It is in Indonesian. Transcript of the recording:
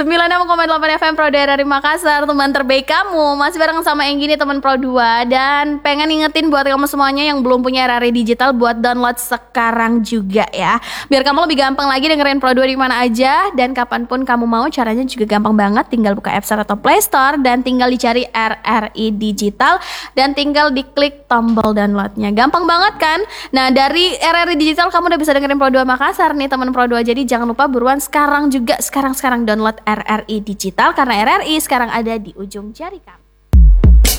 96,8 FM Pro dari Makassar, teman terbaik kamu. Masih bareng sama Enggi nih, teman Pro 2. Dan pengen ingetin buat kamu semuanya yang belum punya RRI Digital, buat download sekarang juga ya. Biar kamu lebih gampang lagi dengerin Pro 2 di mana aja dan kapanpun kamu mau. Caranya juga gampang banget, tinggal buka App Store atau Play Store dan tinggal dicari RRI Digital dan tinggal diklik tombol downloadnya. Gampang banget kan? Nah, dari RRI Digital kamu udah bisa dengerin Pro 2 Makassar nih, teman Pro 2. Jadi jangan lupa buruan sekarang juga, sekarang download RRI Digital karena RRI sekarang ada di ujung jari kamu.